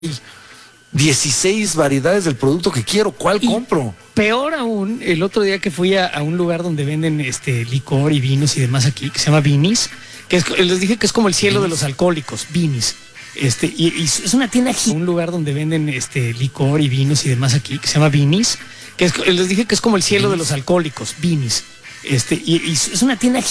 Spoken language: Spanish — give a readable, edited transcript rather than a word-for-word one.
16 variedades del producto que quiero, ¿cuál compro? Peor aún, el otro día que fui a un lugar donde venden licor y vinos y demás aquí, que se llama Vinis, les dije que es como el cielo de los alcohólicos, Vinis. Y es una tienda un lugar donde venden licor y vinos y demás aquí, que se llama Vinis, les dije que es como el cielo de los alcohólicos, Vinis. Y es una tienda